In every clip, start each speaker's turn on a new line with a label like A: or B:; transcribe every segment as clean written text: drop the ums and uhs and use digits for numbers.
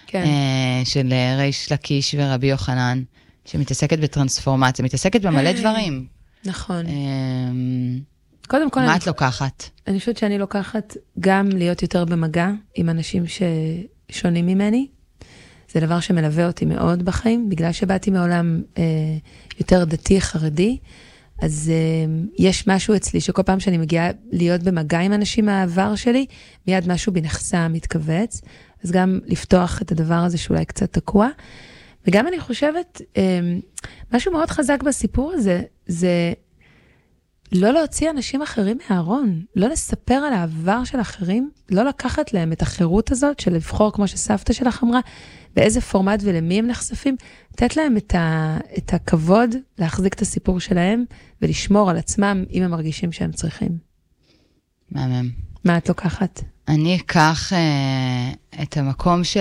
A: כן.
B: של ריש לקיש ורבי יוחנן, שמתעסקת בטרנספורמציה, מתעסקת במלא דברים.
A: נכון. קודם כל,
B: מה את לוקחת?
A: אני חושבת שאני לוקחת גם להיות יותר במגע עם אנשים ששונים ממני. זה דבר שמלווה אותי מאוד בחיים, בגלל שבאתי מעולם יותר דתי, חרדי, אז יש משהו אצלי שכל פעם שאני מגיעה להיות במגע עם אנשים מהעבר שלי, מיד משהו בי נחסם, מתכווץ, אז גם לפתוח את הדבר הזה שאולי קצת תקוע. וגם אני חושבת, משהו מאוד חזק בסיפור הזה, זה לא להוציא אנשים אחרים מהארון, לא לספר על העבר של אחרים, לא לקחת להם את החירות הזאת של לבחור, כמו שסבתא שלך אמרה, באיזה פורמט ולמי הם נחשפים, לתת להם את הכבוד להחזיק את הסיפור שלהם, ולשמור על עצמם אם הם מרגישים שהם צריכים.
B: מהמם.
A: מה את לוקחת?
B: אני אקח את המקום של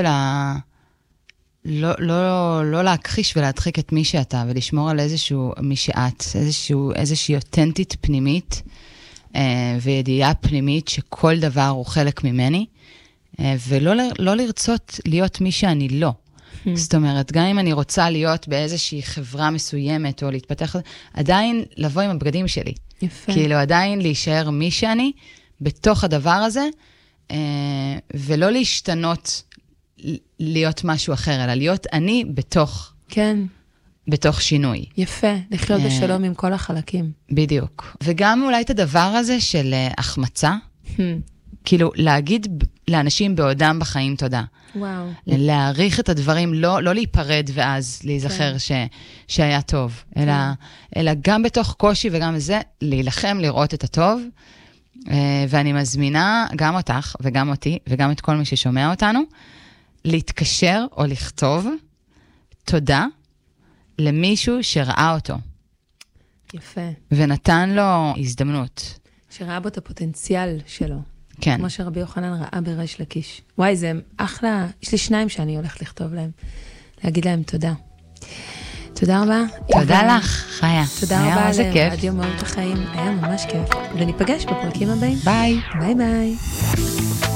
B: לא להכחיש ולהדחיק את מי שאתה, ולשמור על איזשהו מי שאת, איזושהי אותנטית פנימית, וידיעה פנימית שכל דבר הוא חלק ממני, ולא לרצות להיות מי שאני לא. זאת אומרת, גם אם אני רוצה להיות באיזושהי חברה מסוימת, או להתפתח, עדיין לבוא עם הבגדים שלי.
A: יפה.
B: כאילו עדיין להישאר מי שאני, בתוך הדבר הזה, ולא להשתנות להיות משהו אחר, אלא להיות אני בתוך,
A: כן.
B: בתוך שינוי.
A: יפה, לחיות בשלום עם כל החלקים.
B: בדיוק. וגם אולי את הדבר הזה של החמצה, כאילו להגיד לאנשים בעודם בחיים תודה.
A: וואו.
B: להעריך את הדברים, לא להיפרד ואז להיזכר שהיה טוב, אלא גם בתוך קושי וגם זה, להילחם לראות את הטוב, ואני מזמינה גם אותך וגם אותי וגם את כל מי ששומע אותנו, להתקשר או לכתוב תודה למישהו שראה אותו.
A: יפה.
B: ונתן לו הזדמנות.
A: שראה בו את הפוטנציאל שלו.
B: כן.
A: כמו שרבי יוחנן ראה בריש לקיש. וואי, זה אחלה. יש לי 2 שאני הולכת לכתוב להם. להגיד להם תודה. תודה רבה.
B: תודה לך, חיה.
A: תודה רבה
B: זה כיף.
A: לרדיו מהות החיים. היה ממש כיף. וניפגש בפרקים הבאים.
B: ביי.
A: ביי ביי.